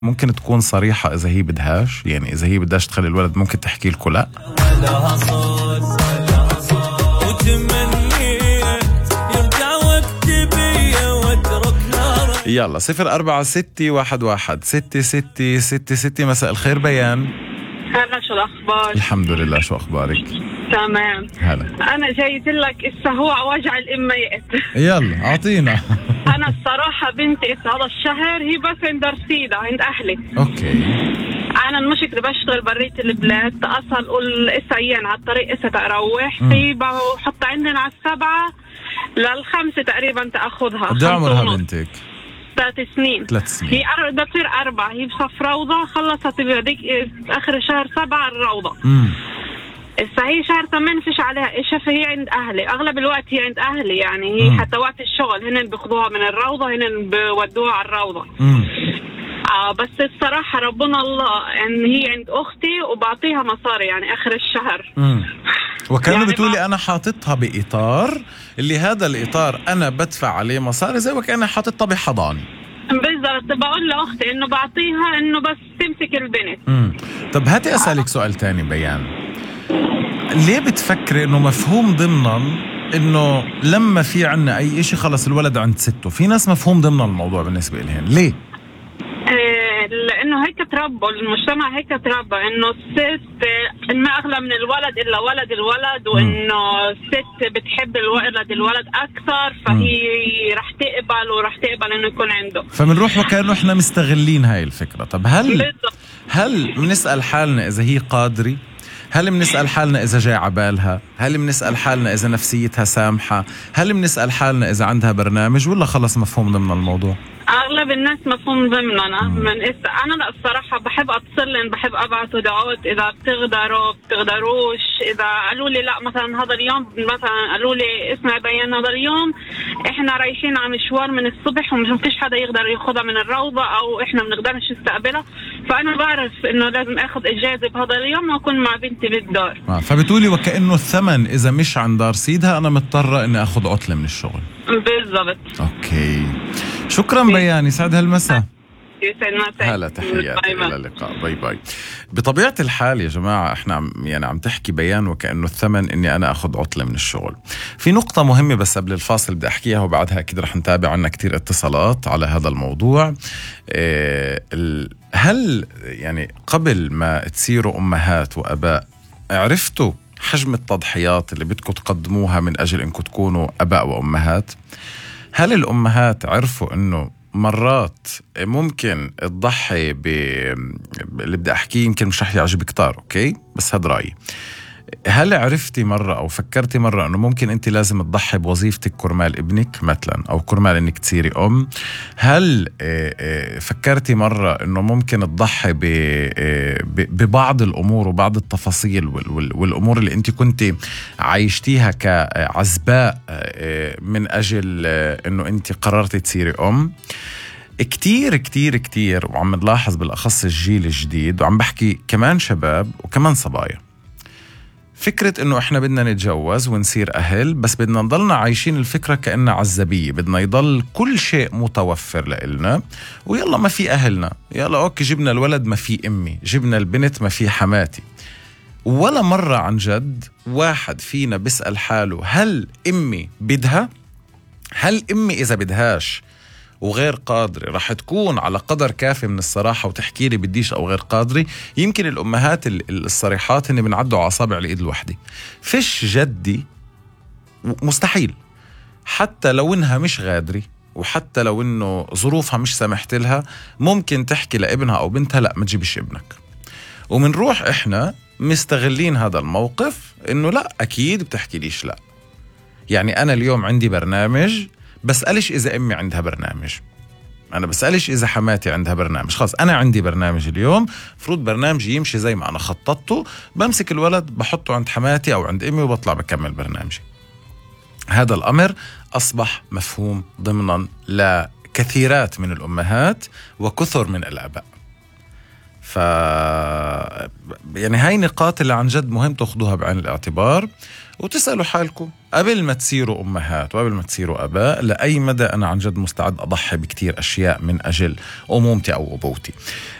ممكن تكون صريحة إذا هي بدهاش، يعني إذا هي بدهاش تخلي الولد ممكن تحكي لكم لا. يلا 0461166666. مساء الخير بيان. هلا، شو الأخبار؟ الحمد لله، شو أخبارك؟ تمام. هلا، أنا جايت لك هو وجع الأميات. يلا أعطينا. أنا الصراحة بنتي هذا الشهر هي بس عند رصيدة عند أهلي. أوكي. أنا المشكلة بشتغل بريت البلاد، أصل قول إسعيان على الطريق تروح هي بحط عندنا على 7 ل5 تقريبا تأخذها. قد عمرها بنتك؟ 3 سنين. 3 سنين. هي بدها تصير 4. هي بصف روضة، خلصت بهديك آخر شهر 7 الروضة. هي شهر 8 فيش عليها إشي، فهي عند أهلي أغلب الوقت. هي عند أهلي يعني هي حتى وقت الشغل هن بياخذوها من الروضة، هن بودوها على الروضة. بس الصراحة ربنا الله يعني هي عند أختي وبعطيها مصاري يعني آخر الشهر. وكانوا يعني بتقولي أنا حاططها بإطار اللي هذا الإطار أنا بدفع عليه مصاري زي وكأنا حاططها بحضاني. بالضبط. بقول لأختي إنه بعطيها إنه بس تمسك البنت. طب هاتي أسألك سؤال تاني بيان. ليه بتفكري إنه مفهوم ضمنا إنه لما في عنا أي إشي خلص الولد عند سته؟ في ناس مفهوم ضمن الموضوع بالنسبة لهن ليه؟ لأنه هيك تربوا المجتمع، هيك تربى إنه الست ما أغلى من الولد إلا ولد الولد، وإنه الست بتحب الولد أكثر، فهي رح تقبل إنه يكون عنده. فمنروح وكأنه إحنا مستغلين هاي الفكرة. طب هل بنسأل حالنا إذا هي قادرة؟ هل بنسأل حالنا إذا جاي عبالها؟ هل بنسأل حالنا إذا نفسيتها سامحة؟ هل بنسأل حالنا إذا عندها برنامج؟ ولا خلص مفهوم ضمن الموضوع؟ أغلب الناس مفهوم ضمننا. أنا لا الصراحة بحب أتصل، بحب أبعث دعوات إذا بتقدروش. إذا قالوا لي لا مثلا هذا اليوم، مثلا قالوا لي اسمع بيان هذا اليوم إحنا رايحين على مشوار من الصبح ومش فيش حدا يقدر ياخدها من الروضة أو إحنا بنقدرش نستقبلها، فأنا بعرف إنه لازم أخذ إجازة بهذا اليوم وأكون مع بنتي بالدار. فبتقولي وكأنه الثمن إذا مش عن دار سيدها أنا مضطرة إني أخذ عطلة من الشغل. بالضبط. أوكي، شكرا بيان، يسعد هالمساء. هلا، تحياتي، إلى اللقاء، باي باي. بطبيعة الحال يا جماعة احنا عم تحكي بيان وكأنه الثمن اني انا اخذ عطلة من الشغل. في نقطة مهمة بس قبل الفاصل بدي احكيها وبعدها اكيد رح نتابع، عنا كتير اتصالات على هذا الموضوع. هل يعني قبل ما تصيروا امهات واباء عرفتوا حجم التضحيات اللي بدكم تقدموها من اجل انكم تكونوا اباء وامهات؟ هل الامهات عرفوا انه مرات ممكن تضحي اللي بدي أحكيه يمكن مش رح يعجبك كتار، أوكي؟ بس هذا رأيي. هل عرفتي مرة أو فكرتي مرة أنه ممكن أنت لازم تضحي بوظيفتك كرمال ابنك مثلا أو كرمال أنك تصيري أم؟ هل فكرتي مرة أنه ممكن تضحي ببعض الأمور وبعض التفاصيل والأمور اللي أنت كنت عايشتيها كعزباء من أجل أنه أنت قررتي تصيري أم؟ كتير كتير كتير، وعم نلاحظ بالأخص الجيل الجديد، وعم بحكي كمان شباب وكمان صبايا، فكرة إنه إحنا بدنا نتجوز ونصير أهل بس بدنا نضلنا عايشين الفكرة كأنها عزبية، بدنا يضل كل شيء متوفر لإلنا، ويلا ما في أهلنا، يلا أوكي جبنا الولد ما في أمي، جبنا البنت ما في حماتي. ولا مرة عن جد واحد فينا بيسأل حاله هل أمي بدها؟ هل أمي إذا بدهاش وغير قادرة رح تكون على قدر كافي من الصراحة وتحكي لي بديش أو غير قادرة؟ يمكن الأمهات الصريحات هن بنعدوا على أصابع الإيد الوحدة. فيش جدي مستحيل حتى لو إنها مش غادرة وحتى لو إنه ظروفها مش سمحت لها ممكن تحكي لابنها أو بنتها لا ما تجيبش ابنك. ومنروح إحنا مستغلين هذا الموقف إنه لا أكيد بتحكي ليش لا. يعني أنا اليوم عندي برنامج، بسألش إذا أمي عندها برنامج، أنا بسألش إذا حماتي عندها برنامج، خلاص أنا عندي برنامج اليوم، فروض برنامجي يمشي زي ما أنا خططته، بمسك الولد بحطه عند حماتي أو عند أمي وبطلع بكمل برنامجي. هذا الأمر أصبح مفهوم ضمنا لكثيرات من الأمهات وكثر من الآباء. يعني هاي نقاط اللي عن جد مهم تأخذوها بعين الاعتبار، وتسألوا حالكم قبل ما تصيروا أمهات وقبل ما تصيروا أباء لأي مدى أنا عن جد مستعد أضحي بكتير أشياء من أجل أمومتي أو أبوتي.